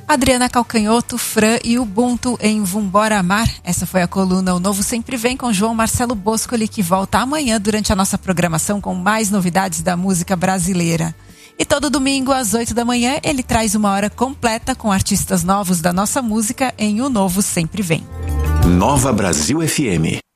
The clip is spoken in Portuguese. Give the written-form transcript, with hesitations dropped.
Adriana Calcanhoto, Fran e Ubuntu em Vumbora Amar. Essa foi a coluna O Novo Sempre Vem com João Marcelo Boscoli, que volta amanhã durante a nossa programação com mais novidades da música brasileira. E todo domingo às 8 da manhã ele traz uma hora completa com artistas novos da nossa música em O Novo Sempre Vem. Nova Brasil FM.